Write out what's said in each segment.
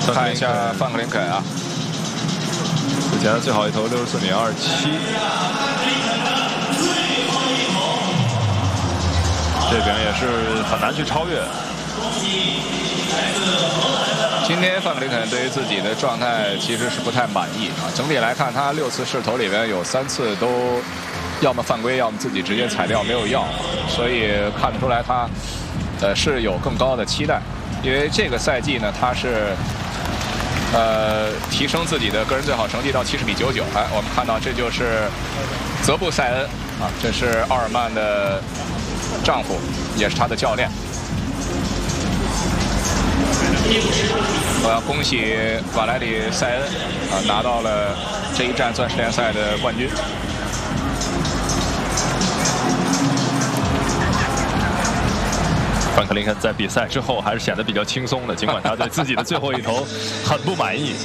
看一下范克林肯啊， 之前的最好一头64.27，这边也是很难去超越。 今天范克林肯对于自己的状态其实是不太满意啊。整体来看，他6次试投里面有3次都要么犯规，要么自己直接踩掉没有要，所以看得出来他是有更高的期待。因为这个赛季呢，他是提升自己的个人最好成绩到70比99。哎，我们看到这就是泽布塞恩啊，这是奥尔曼的丈夫，也是他的教练。我要恭喜瓦莱里塞恩啊，拿到了这一站钻石联赛的冠军。 范克林肯在比赛之后还是显得比较轻松的，尽管他对自己的最后一投很不满意。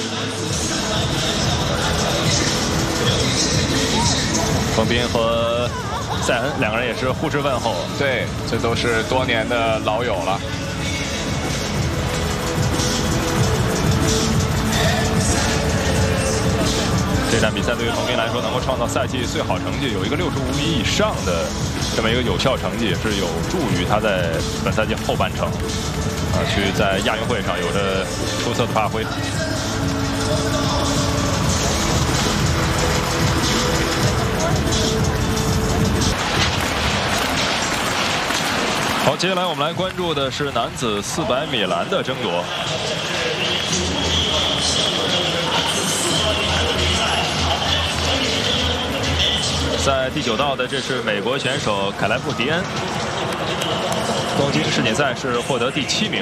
冯彬和塞恩两个人也是互致问候， 对，这都是多年的老友了。 这场比赛对于冯彬来说，能够创造赛季最好成绩，有一个65米以上的这么一个有效成绩，也是有助于他在本赛季后半程去在亚运会上有着出色的发挥。好，接下来我们来关注的是男子400米栏的争夺。在第9道的，这是美国选手凯莱夫·迪恩，东京世锦赛是获得第7名。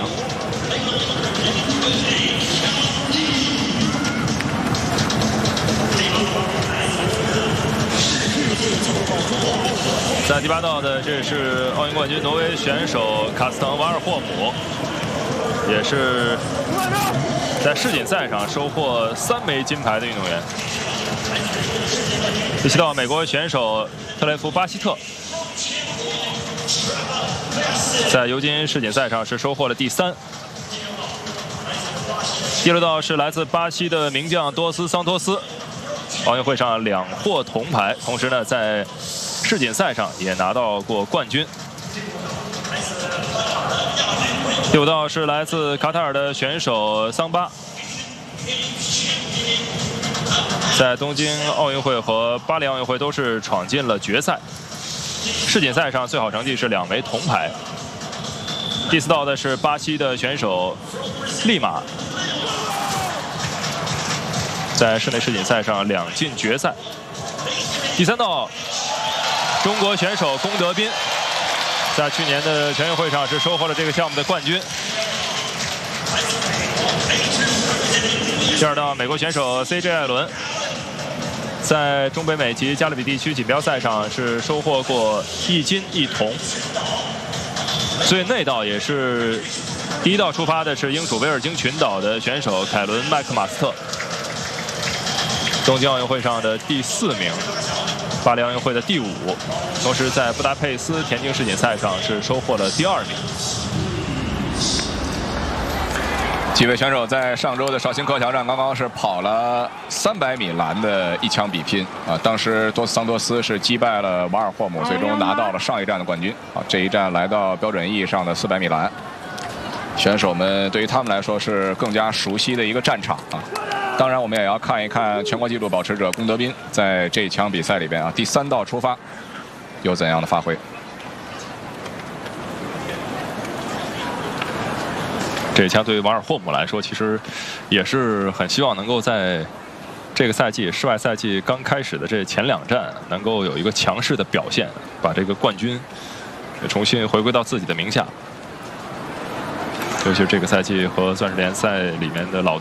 在第8道的，这是奥运冠军挪威选手卡斯滕·瓦尔霍姆，也是在世锦赛上收获3枚金牌的运动员。第7道，美国选手特雷弗·巴希特在尤金世锦赛上是收获了第3。第6道是来自巴西的名将多斯·桑托斯，奥运会上2获铜牌，同时呢在世锦赛上也拿到过冠军。第5道是来自卡塔尔的选手桑巴，在东京奥运会和巴黎奥运会都是闯进了决赛。世锦赛上最好成绩是2枚铜牌。第4道的是巴西的选手利马，在室内世锦赛上2进决赛。第3道，中国选手龚德斌，在去年的全运会上是收获了这个项目的冠军。第2道，美国选手 CJ 艾伦，在中北美及加勒比地区锦标赛上是收获过1金1铜。所以那道也是第1道出发的是英属维尔京群岛的选手凯伦·麦克马斯特，东京奥运会上的第4名，巴黎奥运会的第5，同时在布达佩斯田径世锦赛上是收获了第2名。 几位选手在上周的绍兴柯桥站刚刚是跑了300米栏的一枪比拼啊，当时多斯桑托斯是击败了瓦尔霍姆，最终拿到了上一站的冠军啊。这一站来到标准意义上的400米栏，选手们对于他们来说是更加熟悉的一个战场啊。当然，我们也要看一看全国纪录保持者龚德斌在这一场比赛里边啊，第3道出发有怎样的发挥。 这一枪对于瓦尔霍姆来说，其实也是很希望能够在这个赛季室外赛季刚开始的这前2站，能够有一个强势的表现，把这个冠军重新回归到自己的名下。尤其是这个赛季和钻石联赛里面的老